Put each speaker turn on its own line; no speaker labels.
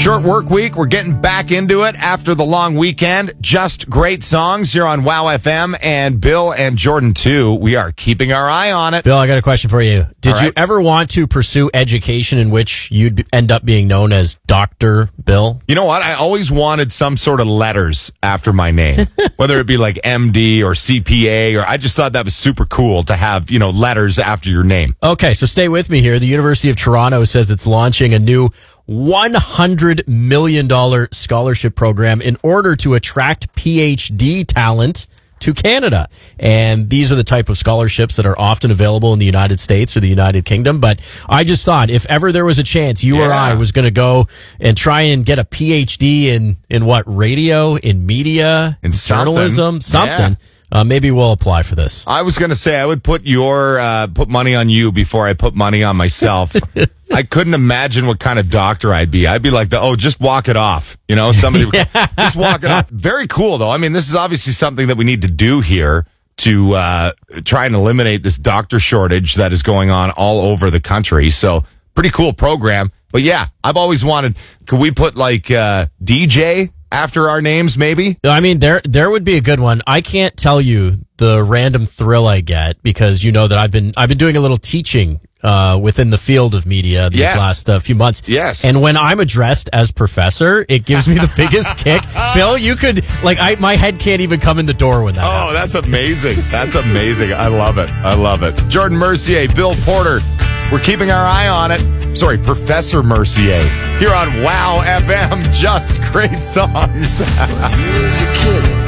Short work week. We're getting back into it after the long weekend. Just great songs here on WOW FM. And Bill and Jordan, too, we are keeping our eye on it.
Bill, I got a question for you. Did you ever want to pursue education in which you'd end up being known as Dr. Bill?
You know what? I always wanted some sort of letters after my name, whether it be like MD or CPA, or I just thought that was super cool to have, letters after your name.
Okay, so stay with me here. The University of Toronto says it's launching a new $100 million scholarship program in order to attract PhD talent to Canada. And these are the type of scholarships that are often available in the United States or the United Kingdom. But I just thought if ever there was a chance you or I was going to go and try and get a PhD in what, radio, in media, in journalism, something. Maybe we'll apply for this.
I was going to say I would put put money on you before I put money on myself. I couldn't imagine what kind of doctor I'd be. I'd be like, just walk it off. Somebody just walk it off. Very cool, though. I mean, this is obviously something that we need to do here to try and eliminate this doctor shortage that is going on all over the country. So pretty cool program. But yeah, I've always wanted, could we put like DJ after our names, maybe?
I mean, there would be a good one. I can't tell you the random thrill I get because you know that I've been doing a little teaching within the field of media these last few months.
Yes.
And when I'm addressed as professor, it gives me the biggest kick. Bill, you could, my head can't even come in the door when that happens.
That's amazing. That's amazing. I love it. Jordan Mercier, Bill Porter. We're keeping our eye on it. Sorry, Professor Mercier. Here on WOW FM, just great songs.
Here's a kid.